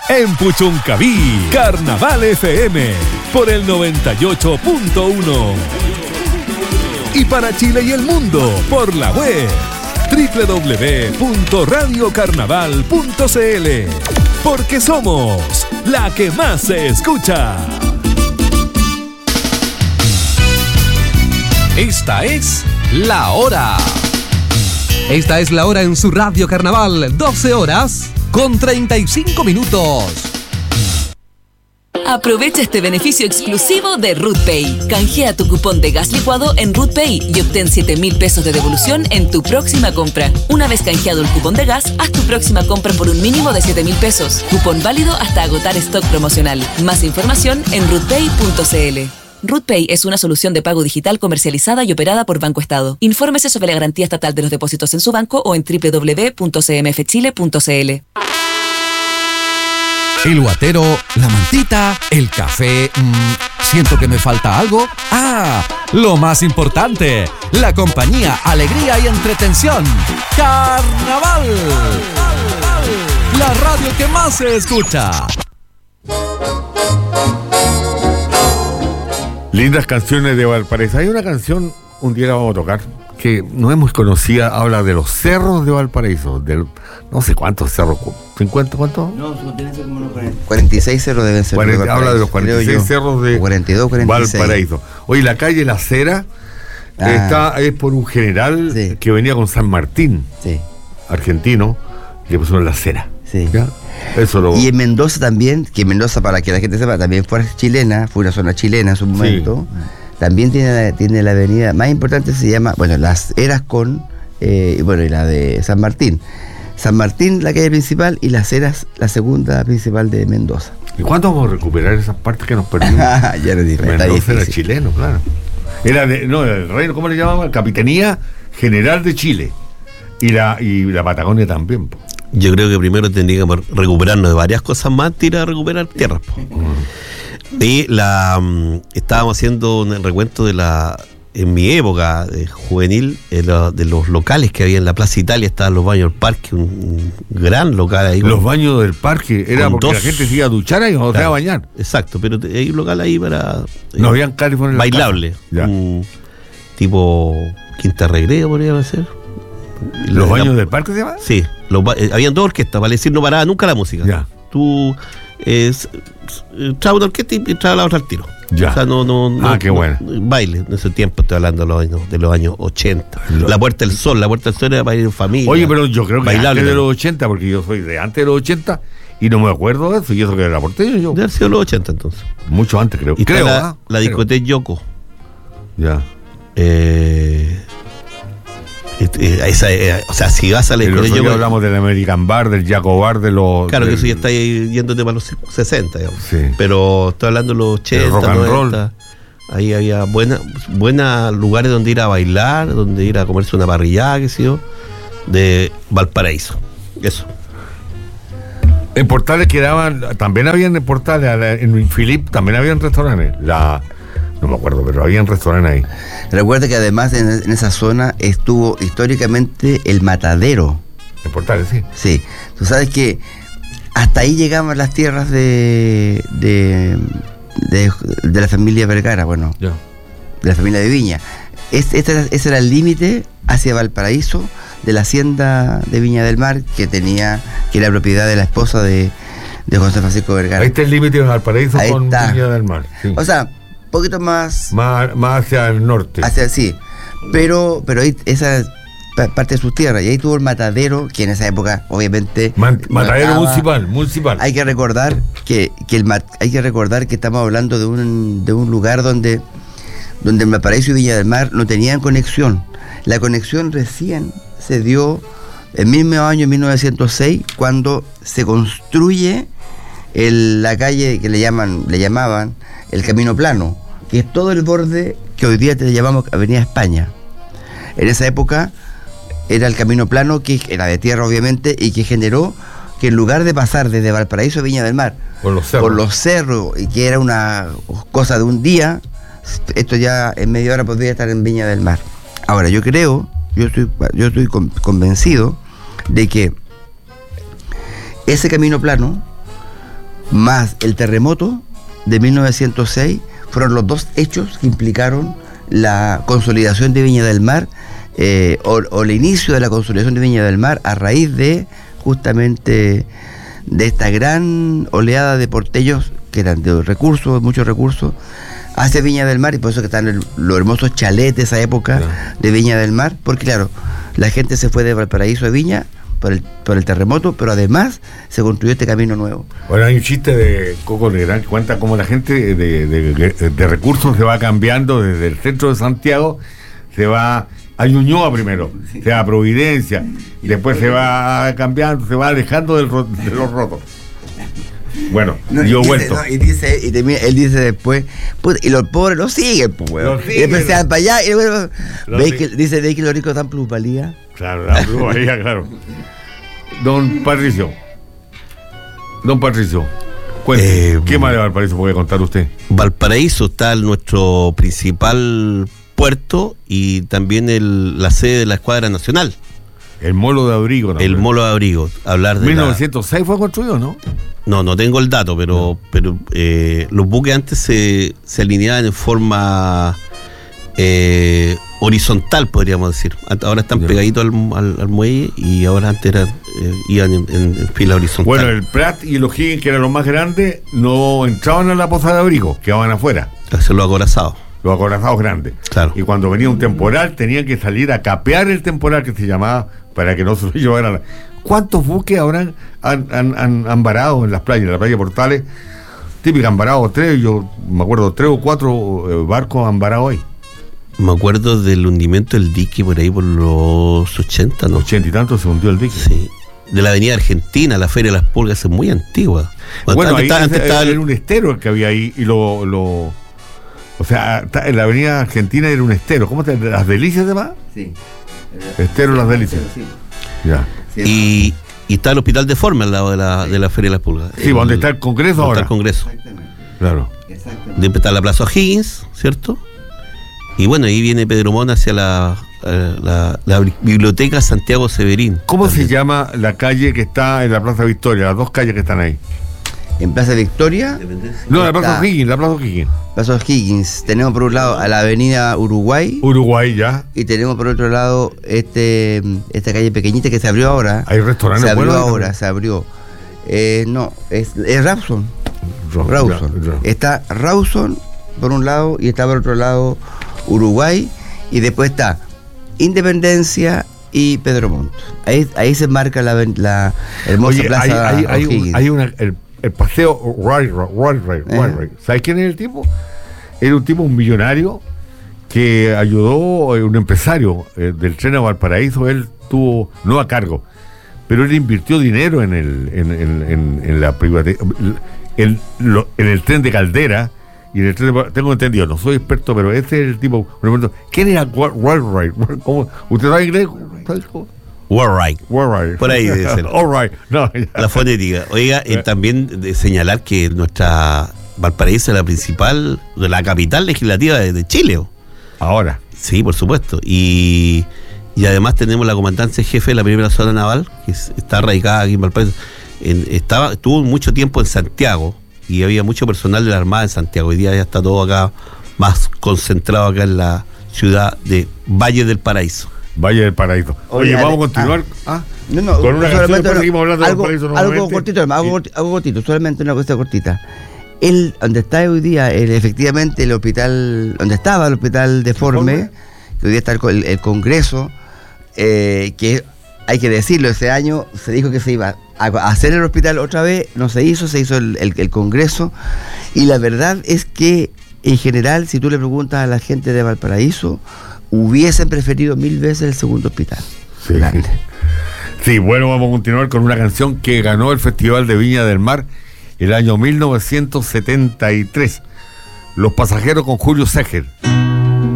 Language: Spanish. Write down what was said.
En Puchuncaví, Carnaval FM, por el 98.1. Y para Chile y el mundo, por la web, www.radiocarnaval.cl. Porque somos la que más se escucha. Esta es la hora. Esta es la hora en su Radio Carnaval, 12 horas con 35 minutos. Aprovecha este beneficio exclusivo de RootPay. Canjea tu cupón de gas licuado en RootPay y obtén 7.000 pesos de devolución en tu próxima compra. Una vez canjeado el cupón de gas, haz tu próxima compra por un mínimo de 7.000 pesos. Cupón válido hasta agotar stock promocional. Más información en rootpay.cl. RootPay es una solución de pago digital comercializada y operada por Banco Estado. Infórmese sobre la garantía estatal de los depósitos en su banco o en www.cmfchile.cl. El guatero, la mantita, el café. Siento que me falta algo. Lo más importante, la compañía, alegría y entretención. ¡Carnaval! La radio que más se escucha. Lindas canciones de Valparaíso. Hay una canción, un día la vamos a tocar, que no es muy conocida, habla de los cerros de Valparaíso, no sé cuántos cerros, ¿50 cuántos? No, deben ser como unos 46 cerros deben ser. Habla de los 46 cerros de 42, 46. Valparaíso. Oye, la calle La Cera es por un general que venía con San Martín, argentino, y le pusieron La Cera. Sí. ¿Ya? Y en Mendoza también, que Mendoza, para que la gente sepa, también fue chilena, fue una zona chilena en su momento. Sí. También tiene la avenida más importante, se llama, Las Heras y la de San Martín. San Martín, la calle principal, y Las Heras, la segunda principal de Mendoza. ¿Y cuándo vamos a recuperar esas partes que nos perdimos? Ya lo dije. Mendoza era chileno, claro. Era el reino, ¿cómo le llamaban? Capitanía General de Chile. Y la Patagonia también, po. Yo creo que primero tendríamos que recuperarnos de varias cosas más, a recuperar tierras. Y estábamos haciendo un recuento en mi época juvenil, de los locales que había en la Plaza Italia. Estaban los baños del parque, un gran local ahí. Los baños del parque, era porque la gente se iba a duchar ahí o se iba a bañar. Exacto, pero hay un local ahí para... No habían California bailable, tipo Quinta Recreo, podría ser. ¿Los baños del parque se llama? Sí, habían dos orquestas, vale decir, no paraba nunca la música. Ya. Tú entraba una orquesta y entraba la otra al tiro. Ya. O sea, qué bueno. Baile, en ese tiempo estoy hablando de los años 80. La Puerta del Sol era para ir en familia. Oye, pero yo creo que bailable, antes de los 80, porque yo soy de antes de los 80 y no me acuerdo de eso, y eso que era porteño yo. Debe haber sido los 80 entonces. Mucho antes, creo. Y creo, la discoteca Yoko. Ya. O sea, si vas a la discoteca Yoko, hablamos del American Bar, del Jaco Bar, de los... Claro, que eso ya está yéndote para los 60, digamos. Sí. Pero estoy hablando de los 80, rock and 90. Roll. Ahí había buenos lugares donde ir a bailar, donde ir a comerse una parrillada, qué sé yo, de Valparaíso. Eso. En Portales también habían en Portales, en Philip también habían restaurantes. No me acuerdo, pero había un restaurante ahí. Recuerda que además en esa zona estuvo históricamente el matadero. En Portales, sí. Sí. Tú sabes que hasta ahí llegaban las tierras de la familia Vergara, de la familia de Viña. Ese era el límite hacia Valparaíso de la hacienda de Viña del Mar, que era propiedad de la esposa de José Francisco Vergara. Ahí está el límite de Valparaíso con Viña del Mar. Sí. O sea, un poquito más hacia el norte. Pero ahí esa parte de sus tierras, y ahí tuvo el matadero, que en esa época obviamente matadero municipal. Hay que recordar que estamos hablando de un lugar donde Valparaíso y Viña del Mar no tenían conexión. La conexión recién se dio el mismo año 1906, cuando se construye la calle que le llamaban el Camino Plano, que es todo el borde que hoy día te llamamos Avenida España. En esa época era el Camino Plano, que era de tierra obviamente, y que generó que en lugar de pasar desde Valparaíso a Viña del Mar por los cerros, y que era una cosa de un día, esto ya en media hora podría estar en Viña del Mar. Ahora, yo estoy convencido de que ese Camino Plano más el terremoto de 1906 fueron los dos hechos que implicaron la consolidación de Viña del Mar, o el inicio de la consolidación de Viña del Mar a raíz de justamente de esta gran oleada de porteños que eran de recursos, muchos recursos, hacia Viña del Mar, y por eso que están los hermosos chalets de esa época de Viña del Mar, porque claro, la gente se fue de Valparaíso a Viña por el terremoto, pero además se construyó este camino nuevo. Bueno, hay un chiste de Coco Legrand que cuenta cómo la gente de recursos se va cambiando desde el centro de Santiago, se va a Ñuñoa primero, se va a Providencia, y después se va cambiando, se va alejando de los rotos. Bueno, yo he vuelto. Él dice después, y los pobres lo siguen, pues, weón. Y después se van para allá, y bueno, ¿veis que los ricos dan plusvalía? Claro, la plusvalía, claro. Don Patricio, cuente, ¿qué más de Valparaíso puede contar usted? Valparaíso está nuestro principal puerto y también la sede de la Escuadra Nacional. El Molo de Abrigo también. El Molo de Abrigo. Hablar de 1906 fue construido, ¿no? No tengo el dato, pero los buques antes se alineaban en forma horizontal, podríamos decir. Ahora están pegaditos al muelle, y ahora antes iban en fila horizontal. Bueno, el Prat y el O'Higgins, que eran los más grandes, no entraban a la Posada de Abrigo, quedaban afuera. Hacer los acorazados. Los acorazados grandes. Claro. Y cuando venía un temporal, tenían que salir a capear el temporal, que se llamaba, para que no se lo llevaran. ¿Cuántos buques ahora han varado en las playas? En la playa Portales, típica, han varado 3, yo me acuerdo, 3 o 4 barcos han varado hoy. Me acuerdo del hundimiento del dique por ahí por los 80, ¿no? 80 y tanto se hundió el dique. Sí. De la avenida Argentina, la Feria de las Pulgas, es muy antigua. Bueno, ahí era un estero el que había ahí, y o sea, en la avenida Argentina era un estero. ¿Cómo te Las Delicias, además? Sí. Estero Las Delicias. Sí. Ya. Y está el Hospital de Forma al lado de la Feria de las Pulgas. Sí, donde está el Congreso ahora. Está el Congreso. Exactamente. Claro. Después está la Plaza O'Higgins, ¿cierto? Y bueno, ahí viene Pedro Mon hacia la Biblioteca Santiago Severín. ¿Cómo también se llama la calle que está en la Plaza Victoria? Las dos calles que están ahí. En Plaza Victoria. No, la Plaza O'Higgins. Plaza O'Higgins. Tenemos por un lado a la avenida Uruguay, ya. y tenemos por otro lado esta calle pequeñita que se abrió ahora. Hay restaurantes. Se abrió ahora, se abrió. No, es Rawson. Está Rawson por un lado y está por otro lado Uruguay, y después está Independencia y Pedro Montt. Ahí se marca la hermosa plaza O'Higgins. Hay el paseo Right. ¿Sabes quién es el tipo? Era un millonario que ayudó, un empresario del tren a Valparaíso. Él tuvo, no a cargo, pero él invirtió dinero en la privatización, en el tren de Caldera. Y en el tren tengo entendido, no soy experto, pero ese es el tipo. ¿Quién era Wright? ¿Usted sabe inglés? Warright. Por ahí debe ser. All right. No, la fonética. Oiga, también de señalar que nuestra Valparaíso es la principal, la capital legislativa de Chile. Ahora. Sí, por supuesto. Y además tenemos la comandancia jefe de la primera zona naval, que está radicada aquí en Valparaíso. Estuvo mucho tiempo en Santiago, y había mucho personal de la Armada en Santiago. Hoy día ya está todo acá, más concentrado acá en la ciudad de Valle del Paraíso. Oye, vamos a continuar. Con una canción, después seguimos hablando de Valparaíso nuevamente. Algo cortito, solamente una cosa cortita. Donde está hoy día, efectivamente, el hospital, donde estaba el hospital Deforme, que hoy día está el Congreso, que hay que decirlo, ese año se dijo que se iba a hacer el hospital otra vez, no se hizo el Congreso, y la verdad es que en general, si tú le preguntas a la gente de Valparaíso, hubiesen preferido 1000 veces el segundo hospital. Sí. Sí, bueno, vamos a continuar con una canción que ganó el Festival de Viña del Mar el año 1973. Los Pasajeros, con Julio Seger.